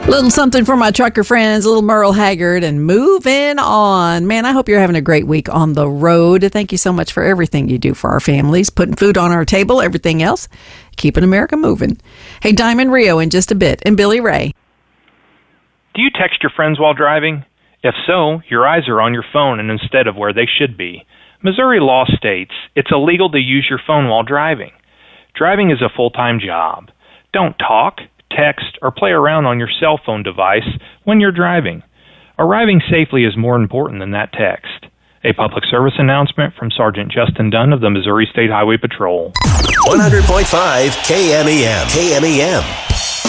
Little something for my trucker friends, little Merle Haggard, and moving on. Man, I hope you're having a great week on the road. Thank you so much for everything you do for our families, putting food on our table, everything else, keeping America moving. Hey, Diamond Rio in just a bit, and Billy Ray. Do you text your friends while driving? If so, your eyes are on your phone and instead of where they should be. Missouri law states it's illegal to use your phone while driving. Driving is a full-time job. Don't talk, text, or play around on your cell phone device when you're driving. Arriving safely is more important than that text. A public service announcement from Sergeant Justin Dunn of the Missouri State Highway Patrol. 100.5 KMEM. KMEM.